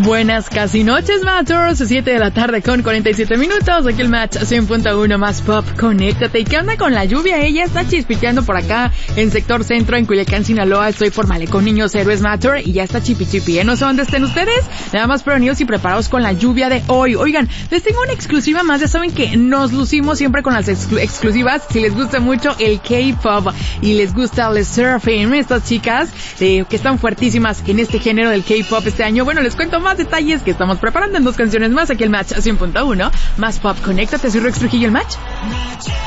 Buenas casi noches, Matchers. 7 de la tarde con 47 minutos. Aquí el Match 100.1 más pop. Conéctate. ¿Y qué onda con la lluvia? Ella está chispiteando por acá en sector centro, en Culiacán, Sinaloa. Estoy por Malecón Niños Héroes Matter y ya está chipi. No sé dónde estén ustedes. Nada más prevenidos y preparados con la lluvia de hoy. Oigan, les tengo una exclusiva más. Ya saben que nos lucimos siempre con las exclusivas. Si les gusta mucho el K-pop y les gusta el surfing, estas chicas que están fuertísimas en este género del K-pop este año. Bueno, les cuento más detalles que estamos preparando en 2 canciones más. Aquí el Match 100.1 más pop. Conéctate, soy Rex Trujillo, el Match.